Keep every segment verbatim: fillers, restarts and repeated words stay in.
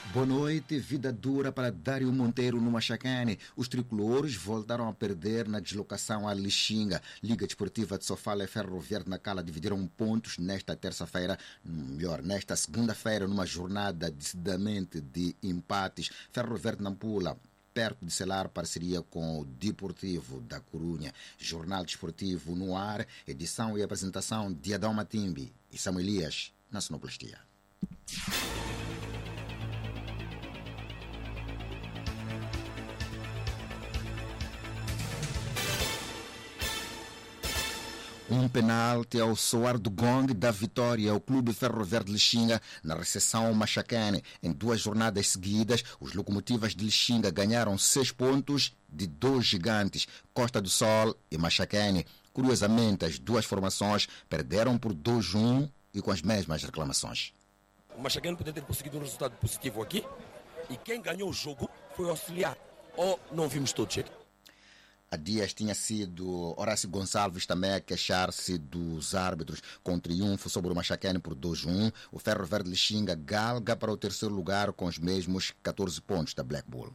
Boa noite, vida dura para Dário Monteiro no Machacane. Os tricolores voltaram a perder na deslocação a Lixinga. Liga Desportiva de Sofala e Ferro Verde na Cala dividiram pontos nesta terça-feira, melhor, nesta segunda-feira, numa jornada decididamente de empates. Ferro Verde Nampula, perto de selar parceria com o Deportivo da Corunha. Jornal Desportivo no ar, edição e apresentação de Adão Matimbi e Samuel Elias na sonoplastia. Um penalti ao soar do gong da vitória ao Clube Ferro Verde Lixinga na recepção ao Machacane. Em duas jornadas seguidas, os locomotivas de Lixinga ganharam seis pontos de dois gigantes, Costa do Sol e Machacane. Curiosamente, as duas formações perderam por dois a um e com as mesmas reclamações. O Machacane poderia ter conseguido um resultado positivo aqui e quem ganhou o jogo foi o auxiliar. Ou não vimos todos aqui? Há dias tinha sido Horácio Gonçalves também a queixar-se dos árbitros. Com triunfo sobre o Machacane por dois a um, o Ferro Verde Lixinga galga para o terceiro lugar com os mesmos catorze pontos da Black Bull.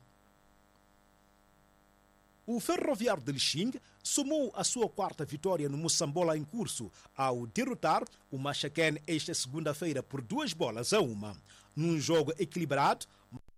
O Ferroviário de Lixinga somou a sua quarta vitória no Moçambola em curso ao derrotar o Machacane esta segunda-feira por duas bolas a uma. Num jogo equilibrado,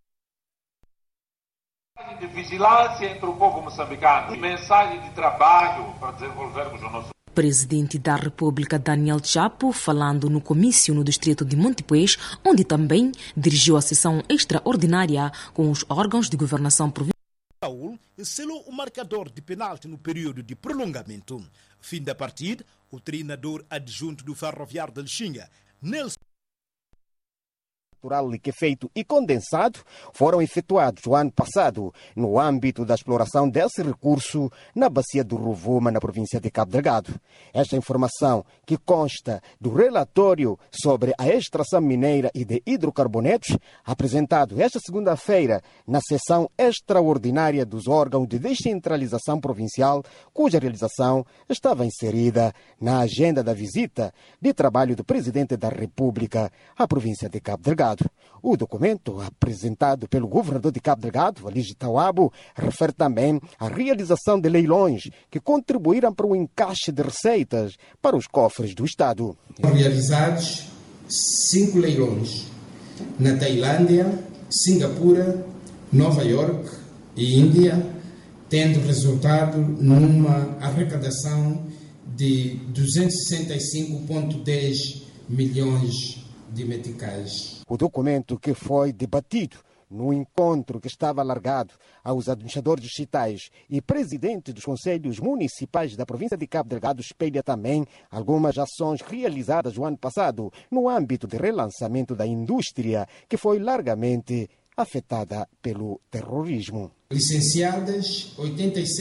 de vigilância entre o povo moçambicano, mensagem de trabalho para desenvolvermos o nosso. Presidente da República Daniel Chapo, falando no comício no distrito de Montepuez, onde também dirigiu a sessão extraordinária com os órgãos de governação provincial. Raul selou o marcador de penalti no período de prolongamento. Fim da partida, o treinador adjunto do Ferroviário de Lixinga, Nelson natural liquefeito e condensado foram efetuados o ano passado no âmbito da exploração desse recurso na bacia do Rovuma, na província de Cabo Delgado. Esta informação, que consta do relatório sobre a extração mineira e de hidrocarbonetos, apresentado esta segunda-feira na sessão extraordinária dos órgãos de descentralização provincial, cuja realização estava inserida na agenda da visita de trabalho do Presidente da República à província de Cabo Delgado. O documento apresentado pelo governador de Cabo Delgado, Aligi Tawabo, refere também à realização de leilões que contribuíram para o encaixe de receitas para os cofres do Estado. Realizados cinco leilões na Tailândia, Singapura, Nova York e Índia, tendo resultado numa arrecadação de duzentos e sessenta e cinco vírgula dez milhões de meticais. O documento, que foi debatido no encontro que estava alargado aos administradores distritais e presidentes dos conselhos municipais da província de Cabo Delgado, espelha também algumas ações realizadas no ano passado no âmbito de relançamento da indústria, que foi largamente afetada pelo terrorismo. Licenciadas oitenta e sete